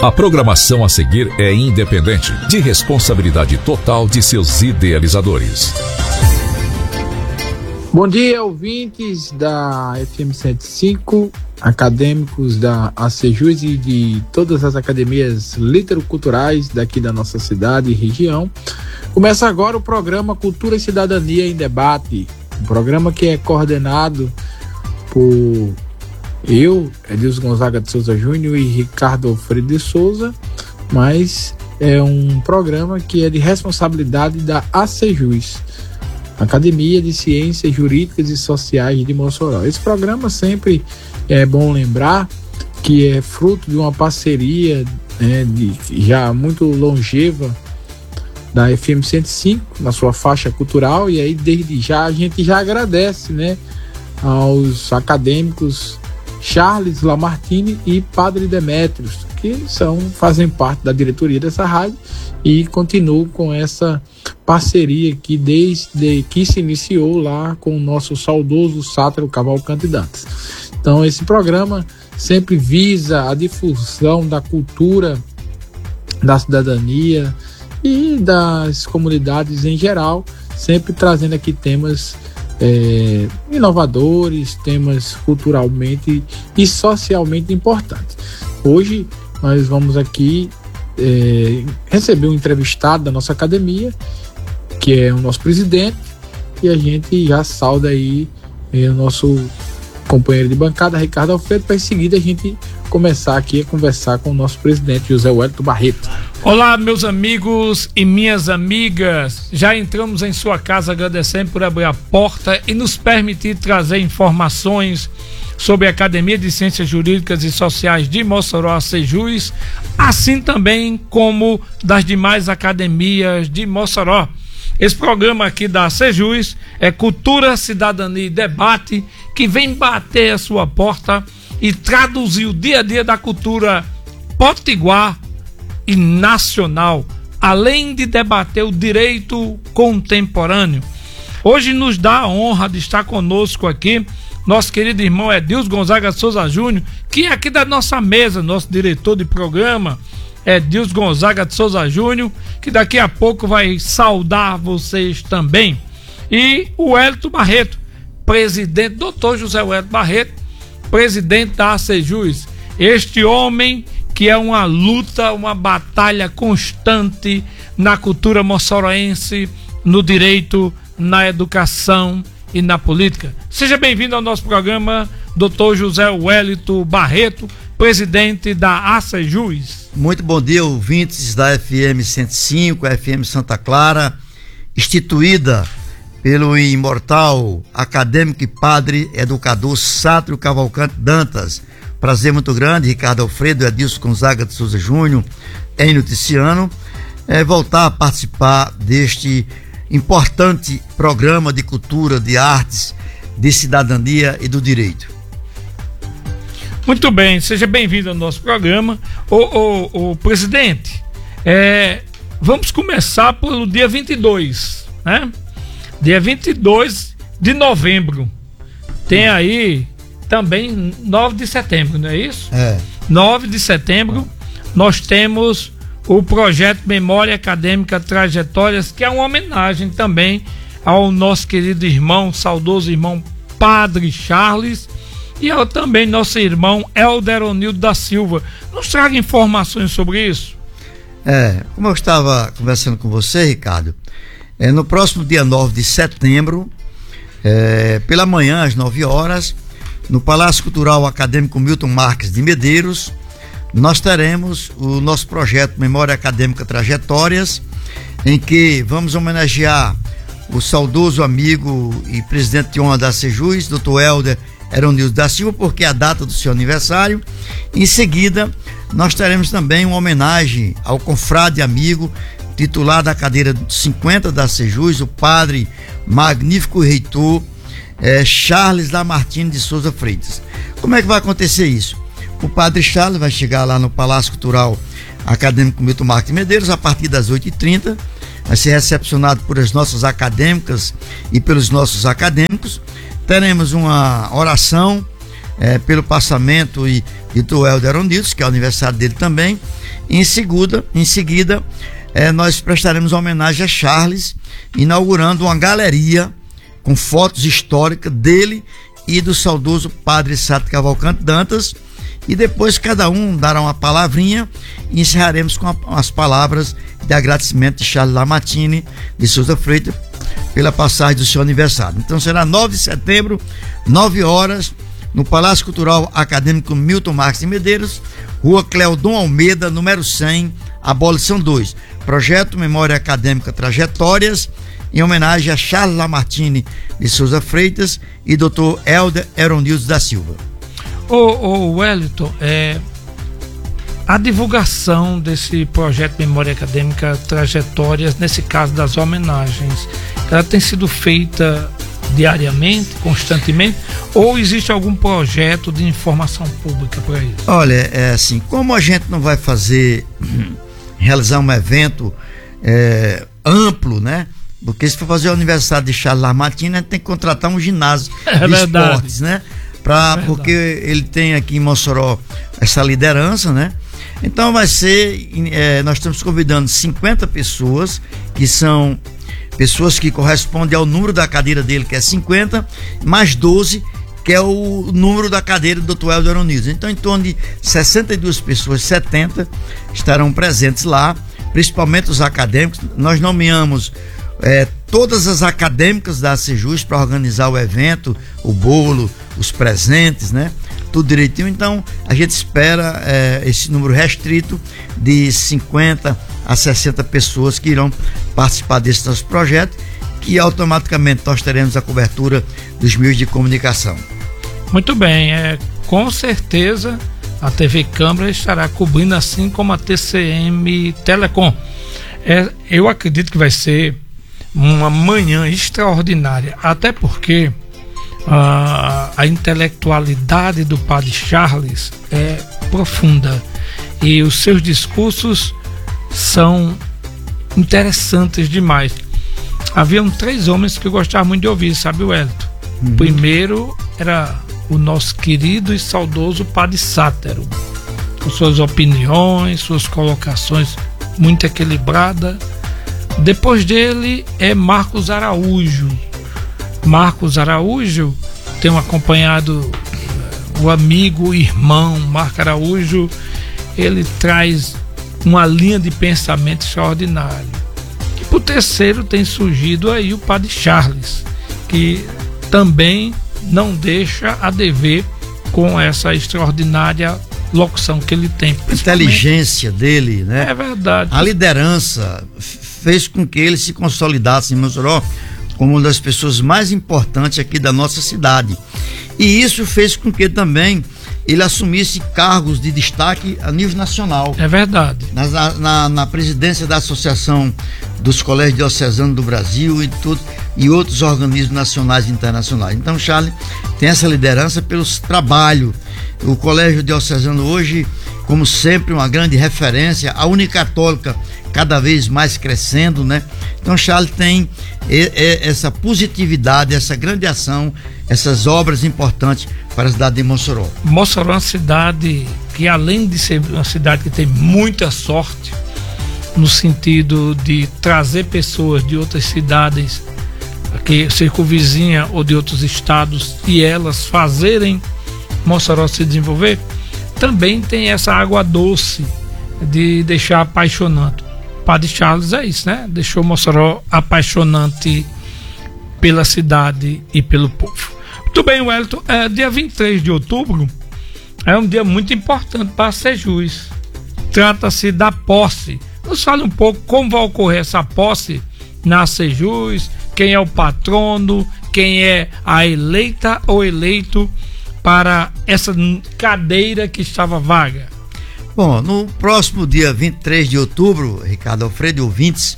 A programação a seguir é independente, de responsabilidade total de seus idealizadores. Bom dia, ouvintes da FM 105, acadêmicos da ACJUS e de todas as academias litero-culturais daqui da nossa cidade e região. Começa agora o programa Cultura e Cidadania em Debate, um programa que é coordenado por eu, Edilson Gonzaga de Souza Júnior e Ricardo Alfredo de Souza, mas é um programa que é de responsabilidade da ACJUS, Academia de Ciências Jurídicas e Sociais de Mossoró. Esse programa sempre é bom lembrar que é fruto de uma parceria já muito longeva da FM 105 na sua faixa cultural, e aí desde já a gente já agradece, aos acadêmicos Charles Lamartine e Padre Demétrios, que fazem parte da diretoria dessa rádio e continuam com essa parceria que desde que se iniciou lá com o nosso saudoso Sátiro Cavalcante Dantas. Então esse programa sempre visa a difusão da cultura, da cidadania e das comunidades em geral, sempre trazendo aqui temas inovadores, temas culturalmente e socialmente importantes. Hoje nós vamos aqui receber um entrevistado da nossa academia, que é o nosso presidente, e a gente já sauda aí o nosso companheiro de bancada, Ricardo Alfredo, para em seguida a gente começar aqui a conversar com o nosso presidente, José Wellington Barreto. Olá, meus amigos e minhas amigas, já entramos em sua casa agradecendo por abrir a porta e nos permitir trazer informações sobre a Academia de Ciências Jurídicas e Sociais de Mossoró, ACJUS, assim também como das demais academias de Mossoró. Esse programa aqui da ACJUS é Cultura, Cidadania e Debate, que vem bater a sua porta e traduzir o dia a dia da cultura potiguar e nacional, além de debater o direito contemporâneo. Hoje nos dá a honra de estar conosco aqui nosso querido irmão Edilson Gonzaga de Souza Júnior, que é aqui da nossa mesa, nosso diretor de programa, Edilson Gonzaga de Souza Júnior, que daqui a pouco vai saudar vocês também. E o Wellington Barreto, presidente, doutor José Wellington Barreto, presidente da ACJUS. Este homem que é uma luta, uma batalha constante na cultura moçoroense, no direito, na educação e na política. Seja bem-vindo ao nosso programa, doutor José Wellington Barreto, presidente da ACJUS. Muito bom dia, ouvintes da FM 105, FM Santa Clara, instituída pelo imortal acadêmico e padre educador Sátiro Cavalcante Dantas. Prazer muito grande, Ricardo Alfredo e Edilson Gonzaga de Souza Júnior, em noticiano, voltar a participar deste importante programa de cultura, de artes, de cidadania e do direito. Muito bem, seja bem-vindo ao nosso programa. O presidente, vamos começar pelo dia 22, né? Dia 22 de novembro. Tem aí também 9 de setembro, não é isso? 9 de setembro, nós temos o projeto Memória Acadêmica Trajetórias, que é uma homenagem também ao nosso querido irmão, saudoso irmão Padre Charles, e ao também nosso irmão Helder Onildo da Silva. Nos traga informações sobre isso. Como eu estava conversando com você, Ricardo, no próximo dia 9 de setembro, pela manhã, às 9 horas, no Palácio Cultural Acadêmico Milton Marques de Medeiros, nós teremos o nosso projeto Memória Acadêmica Trajetórias, em que vamos homenagear o saudoso amigo e presidente de honra da ACJUS, Dr. Helder Onildo da Silva, porque é a data do seu aniversário. Em seguida, nós teremos também uma homenagem ao confrade amigo, titular da cadeira 50 da ACJUS, o padre magnífico reitor Charles Lamartine de Souza Freitas. Como é que vai acontecer isso? O padre Charles vai chegar lá no Palácio Cultural Acadêmico Milton Marques de Medeiros a partir das 8h30, vai ser recepcionado por as nossas acadêmicas e pelos nossos acadêmicos. Teremos uma oração pelo passamento e do Helder Aronilson, que é o aniversário dele também. Em seguida, nós prestaremos homenagem a Charles, inaugurando uma galeria com fotos históricas dele e do saudoso padre Sato Cavalcante Dantas, e depois cada um dará uma palavrinha e encerraremos com as palavras de agradecimento de Charles Lamartine de Souza Freitas pela passagem do seu aniversário. Então será 9 de setembro, 9 horas, no Palácio Cultural Acadêmico Milton Marques de Medeiros, Rua Cleodon Almeida, número 100, Abolição 2. Projeto Memória Acadêmica Trajetórias, em homenagem a Charles Lamartine de Souza Freitas e Dr. Helder Aronilson da Silva. Ô Wellington, a divulgação desse projeto Memória Acadêmica Trajetórias, nesse caso das homenagens, ela tem sido feita diariamente, constantemente, ou existe algum projeto de informação pública para isso? Olha, assim, como a gente não vai realizar um evento amplo, né? Porque se for fazer o aniversário de Charles Lamartine, a gente tem que contratar um ginásio de esportes, né? Porque ele tem aqui em Mossoró essa liderança, né? Então vai ser, nós estamos convidando 50 pessoas, que são pessoas que correspondem ao número da cadeira dele, que é 50, mais 12, que é o número da cadeira do Dr. Helder Aronilson. Então, em torno de 62 pessoas, 70, estarão presentes lá, principalmente os acadêmicos. Nós nomeamos todas as acadêmicas da ACJUS para organizar o evento, o bolo, os presentes, né? Tudo direitinho. Então, a gente espera esse número restrito de 50 a 60 pessoas que irão participar desse nosso projeto, que automaticamente nós teremos a cobertura dos meios de comunicação. Muito bem, com certeza a TV Câmara estará cobrindo, assim como a TCM Telecom. Eu acredito que vai ser uma manhã extraordinária, até porque a intelectualidade do padre Charles é profunda e os seus discursos são interessantes demais. Haviam 3 homens que eu gostava muito de ouvir, sabe, Wellington? O primeiro era o nosso querido e saudoso padre Sátero, com suas opiniões, suas colocações muito equilibradas. Depois dele é Marcos Araújo. Marcos Araújo tem acompanhado o amigo, o irmão Marco Araújo. Ele traz uma linha de pensamento extraordinária. E por terceiro tem surgido aí o padre Charles, que também não deixa a dever com essa extraordinária locução que ele tem. A inteligência dele, né? É verdade. A liderança fez com que ele se consolidasse em Mossoró como uma das pessoas mais importantes aqui da nossa cidade. E isso fez com que também ele assumisse cargos de destaque a nível nacional. É verdade. Na presidência da Associação dos Colégios Diocesanos do Brasil e outros organismos nacionais e internacionais. Então, Charles tem essa liderança pelo trabalho. O Colégio Diocesano hoje, como sempre, uma grande referência, a Unicatólica cada vez mais crescendo, né? Então, Charles tem essa positividade, essa grande ação, essas obras importantes para a cidade de Mossoró. Mossoró é uma cidade que, além de ser uma cidade que tem muita sorte, no sentido de trazer pessoas de outras cidades que circunvizinha ou de outros estados e elas fazerem Mossoró se desenvolver, também tem essa água doce de deixar apaixonante. Padre Charles é isso, né? Deixou Mossoró apaixonante pela cidade e pelo povo. Muito bem, Wellington. Dia 23 de outubro é um dia muito importante para a ACJUS. Trata-se da posse. Nos fale um pouco como vai ocorrer essa posse na ACJUS, quem é o patrono, quem é a eleita ou eleito para essa cadeira que estava vaga. Bom, no próximo dia 23 de outubro, Ricardo Alfredo e ouvintes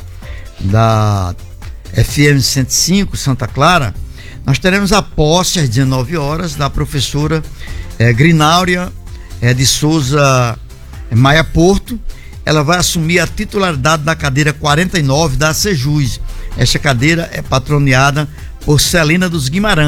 da FM 105 Santa Clara, nós teremos a posse às 19 horas da professora Grináuria de Souza Maia Porto. Ela vai assumir a titularidade da cadeira 49 da ACJUS. Esta cadeira é patroneada por Celina dos Guimarães.